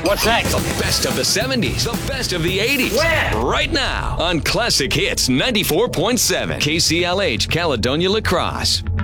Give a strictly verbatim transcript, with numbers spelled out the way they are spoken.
What's next? The best of the seventies, the best of the eighties. Where? Right now on Classic Hits ninety-four point seven K C L H Caledonia La Crosse.